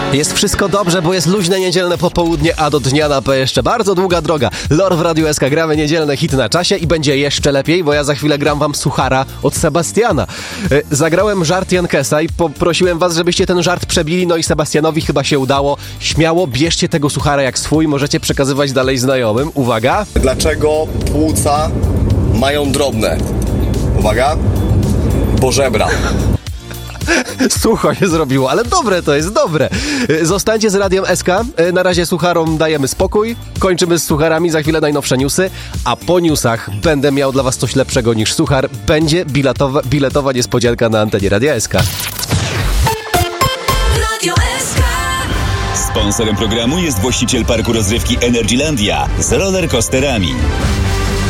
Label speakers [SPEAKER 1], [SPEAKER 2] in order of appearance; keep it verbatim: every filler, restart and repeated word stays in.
[SPEAKER 1] Jest wszystko dobrze, bo jest luźne niedzielne popołudnie, a do dnia na P jeszcze bardzo długa droga. Lor w Radiu S K, gramy niedzielne hity na czasie i będzie jeszcze lepiej, bo ja za chwilę gram wam suchara od Sebastiana. Zagrałem żart Jankesa i poprosiłem was, żebyście ten żart przebili, no i Sebastianowi chyba się udało. Śmiało bierzcie tego suchara jak swój, możecie przekazywać dalej znajomym. Uwaga!
[SPEAKER 2] Dlaczego płuca mają drobne? Uwaga! Bo żebra.
[SPEAKER 1] Sucho się zrobiło, ale dobre to jest, dobre. Zostańcie z Radiem S K. Na razie sucharom dajemy spokój. Kończymy z sucharami, za chwilę najnowsze newsy. A po newsach będę miał dla was coś lepszego niż suchar. Będzie biletowa, biletowa niespodzianka na antenie Radia S K.
[SPEAKER 3] Radio S K.
[SPEAKER 4] Sponsorem programu jest właściciel parku rozrywki Energylandia z rollercoasterami.